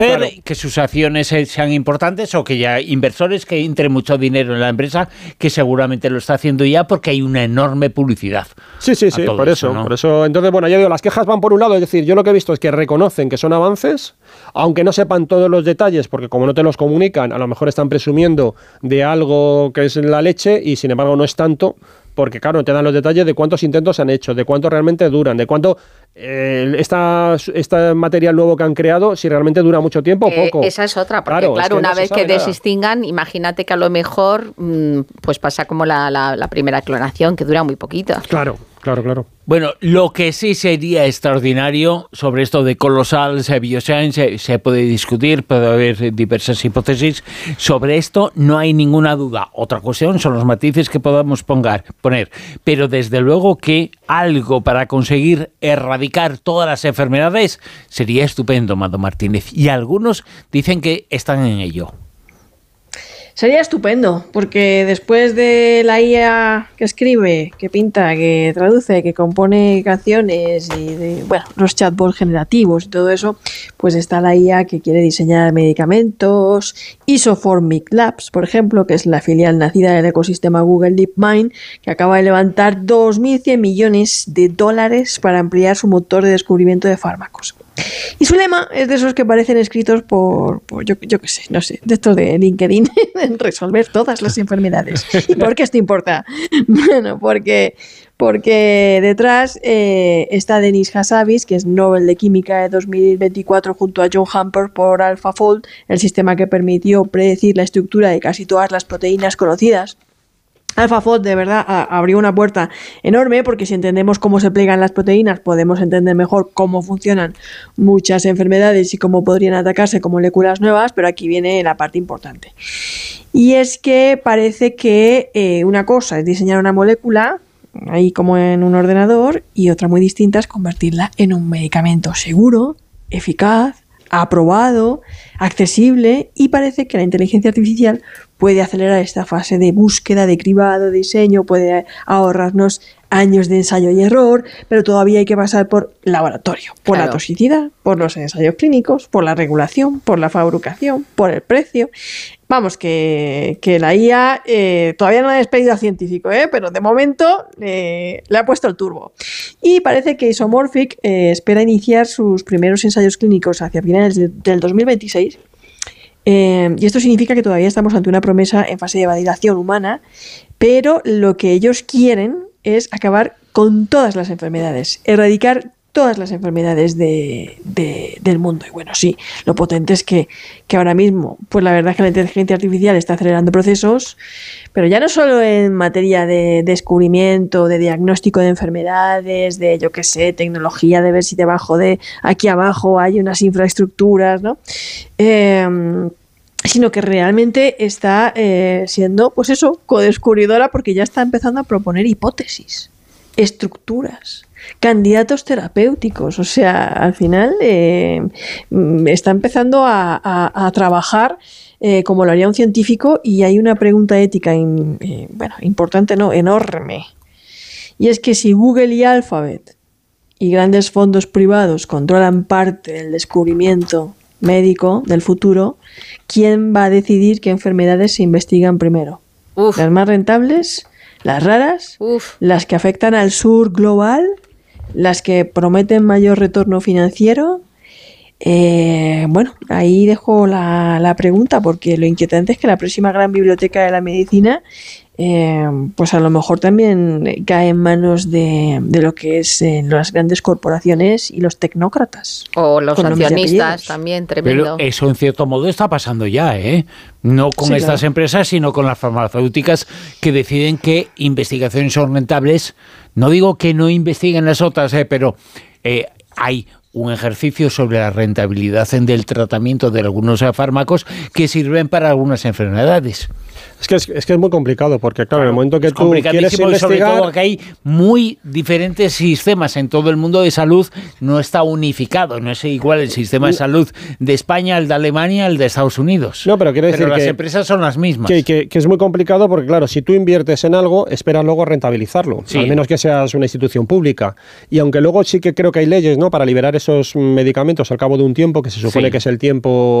que sus acciones sean importantes o que ya inversores que entre mucho dinero en la empresa, que seguramente lo está haciendo ya porque hay una enorme publicidad. Sí, por eso, ¿no? Por eso. Entonces, bueno, ya digo, las quejas van por un lado, es decir, yo lo que he visto es que reconocen que son avances, aunque no sepan todos los detalles, porque como no te los comunican, a lo mejor están presumiendo de algo que es la leche y sin embargo no es tanto. Porque, claro, te dan los detalles de cuántos intentos se han hecho, de cuánto realmente duran, de cuánto este material nuevo que han creado, si realmente dura mucho tiempo o poco. Esa es otra, porque claro, una vez que desextingan, imagínate que a lo mejor pues pasa como la primera clonación, que dura muy poquito. Claro. Bueno, lo que sí sería extraordinario sobre esto de Colossal Bioscience, se puede discutir, puede haber diversas hipótesis. Sobre esto no hay ninguna duda. Otra cuestión son los matices que podamos poner. Pero desde luego que algo para conseguir erradicar todas las enfermedades sería estupendo, Mado Martínez. Y algunos dicen que están en ello. Sería estupendo, porque después de la IA que escribe, que pinta, que traduce, que compone canciones y los chatbots generativos y todo eso, pues está la IA que quiere diseñar medicamentos, Isoformic Labs, por ejemplo, que es la filial nacida del ecosistema Google DeepMind, que acaba de levantar $2.100 millones para ampliar su motor de descubrimiento de fármacos. Y su lema es de esos que parecen escritos por yo qué sé, no sé, de estos de LinkedIn, resolver todas las enfermedades. ¿Y por qué esto importa? Bueno, porque detrás está Denis Hassabis, que es Nobel de Química de 2024, junto a John Hamper por AlphaFold, el sistema que permitió predecir la estructura de casi todas las proteínas conocidas. AlphaFold de verdad abrió una puerta enorme, porque si entendemos cómo se plegan las proteínas podemos entender mejor cómo funcionan muchas enfermedades y cómo podrían atacarse con moléculas nuevas, pero aquí viene la parte importante. Y es que parece que una cosa es diseñar una molécula, ahí como en un ordenador, y otra muy distinta es convertirla en un medicamento seguro, eficaz, aprobado, accesible, y parece que la inteligencia artificial puede acelerar esta fase de búsqueda, de cribado, de diseño, puede ahorrarnos años de ensayo y error, pero todavía hay que pasar por laboratorio, por la toxicidad, por los ensayos clínicos, por la regulación, por la fabricación, por el precio. Vamos, que la IA todavía no ha despedido a científico, pero de momento le ha puesto el turbo. Y parece que Isomorphic espera iniciar sus primeros ensayos clínicos hacia finales del 2026. Y esto significa que todavía estamos ante una promesa en fase de validación humana, pero lo que ellos quieren es acabar con todas las enfermedades, erradicar todas las enfermedades del mundo. Y bueno, sí, lo potente es que ahora mismo, pues la verdad es que la inteligencia artificial está acelerando procesos, pero ya no solo en materia de descubrimiento, de diagnóstico de enfermedades, de yo qué sé, tecnología, de ver si debajo de aquí abajo hay unas infraestructuras, ¿no? Sino que realmente está siendo, pues eso, codescubridora, porque ya está empezando a proponer hipótesis, estructuras, candidatos terapéuticos. O sea, al final está empezando a trabajar como lo haría un científico, y hay una pregunta ética importante, no, enorme. Y es que si Google y Alphabet y grandes fondos privados controlan parte del descubrimiento médico del futuro, ¿quién va a decidir qué enfermedades se investigan primero? ¿Las más rentables? ¿Las raras? ¿Las que afectan al sur global? ¿Las que prometen mayor retorno financiero? Ahí dejo la pregunta, porque lo inquietante es que la próxima gran biblioteca de la medicina pues a lo mejor también cae en manos de lo que es las grandes corporaciones y los tecnócratas. O los accionistas también, tremendo. Pero eso en cierto modo está pasando ya, no con estas empresas, sino con las farmacéuticas, que deciden que investigaciones son rentables. No digo que no investiguen las otras, pero hay un ejercicio sobre la rentabilidad del tratamiento de algunos fármacos que sirven para algunas enfermedades. Es que es muy complicado, porque claro, en el momento que tú quieres investigar... Sobre todo que hay muy diferentes sistemas en todo el mundo de salud, no está unificado, no es igual el sistema de salud de España, el de Alemania, el de Estados Unidos. No, pero quiero decir las empresas son las mismas. Que es muy complicado, porque claro, si tú inviertes en algo, esperas luego rentabilizarlo, al menos que seas una institución pública. Y aunque luego sí que creo que hay leyes, ¿no?, para liberar esos medicamentos al cabo de un tiempo, que se supone que es el tiempo